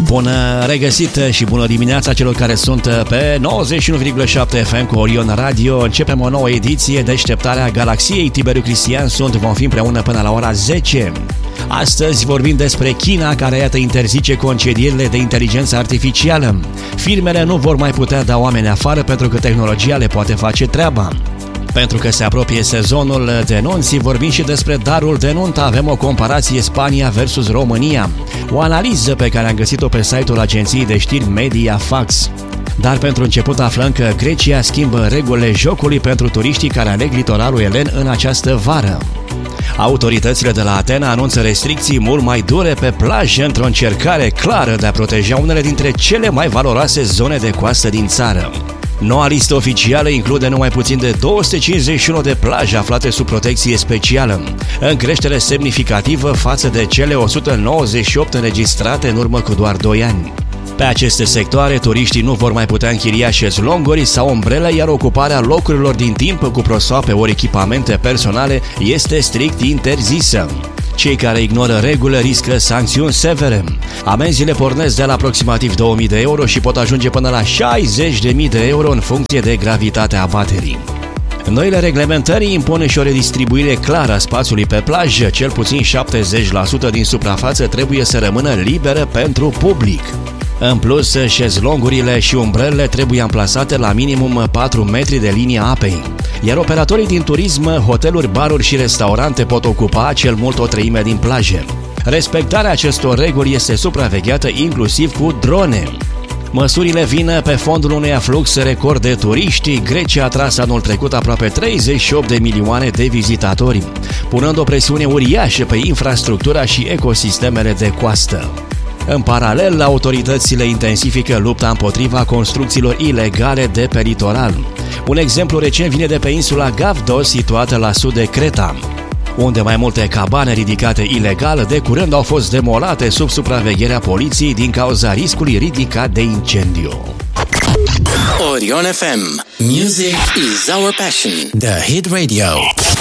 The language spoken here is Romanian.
Bună regăsit și bună dimineața celor care sunt pe 91,7 FM cu Orion Radio. Începem o nouă ediție, Deșteptarea Galaxiei. Tiberiu Cristian sunt, vom fi împreună până la ora 10. Astăzi vorbim despre China, care iată interzice concedierile de inteligență artificială. Firmele nu vor mai putea da oameni afară pentru că tehnologia le poate face treaba. Pentru că se apropie sezonul de nunți, vorbim și despre darul de nuntă. Avem o comparație Spania versus România. O analiză pe care am găsit-o pe site-ul agenției de știri Mediafax. Dar pentru început aflăm că Grecia schimbă regulile jocului pentru turiștii care aleg litoralul elen în această vară. Autoritățile de la Atena anunță restricții mult mai dure pe plajă într-o încercare clară de a proteja unele dintre cele mai valoroase zone de coastă din țară. Noua listă oficială include numai puțin de 251 de plaje aflate sub protecție specială, în creștere semnificativă față de cele 198 înregistrate în urmă cu doar 2 ani. Pe aceste sectoare, turiștii nu vor mai putea închiria șezlonguri sau umbrele, iar ocuparea locurilor din timp cu prosoape ori echipamente personale este strict interzisă. Cei care ignoră regulile riscă sancțiuni severe. Amenziile pornesc de la aproximativ 2.000 de euro și pot ajunge până la 60.000 de euro în funcție de gravitatea abaterii. Noile reglementări impun și o redistribuire clară a spațiului pe plajă. Cel puțin 70% din suprafață trebuie să rămână liberă pentru public. În plus, șezlongurile și umbrelele trebuie amplasate la minimum 4 metri de linia apei. Iar operatorii din turism, hoteluri, baruri și restaurante pot ocupa cel mult o treime din plaje. Respectarea acestor reguli este supravegheată inclusiv cu drone. Măsurile vin pe fondul unui aflux record de turiști. Grecia a atras anul trecut aproape 38 de milioane de vizitatori, punând o presiune uriașă pe infrastructura și ecosistemele de coastă. În paralel, autoritățile intensifică lupta împotriva construcțiilor ilegale de pe litoral. Un exemplu recent vine de pe insula Gavdos, situată la sud de Creta, unde mai multe cabane ridicate ilegal de curând au fost demolate sub supravegherea poliției din cauza riscului ridicat de incendiu. Orion FM. Music is our passion. The Hit Radio.